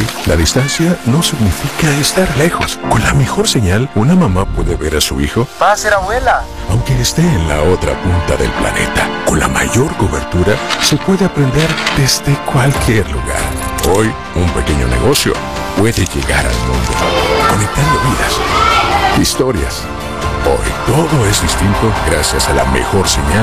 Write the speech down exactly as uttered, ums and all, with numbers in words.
Hoy, la distancia no significa estar lejos. Con la mejor señal, una mamá puede ver a su hijo. Va a ser abuela. Aunque esté en la otra punta del planeta, con la mayor cobertura, se puede aprender desde cualquier lugar. Hoy, un pequeño negocio puede llegar al mundo, conectando vidas, historias. Hoy, todo es distinto gracias a la mejor señal